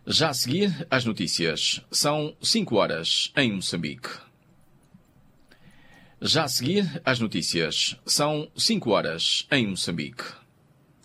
Já a seguir, as notícias. São 5 horas em Moçambique. Já a seguir, as notícias. São 5 horas em Moçambique.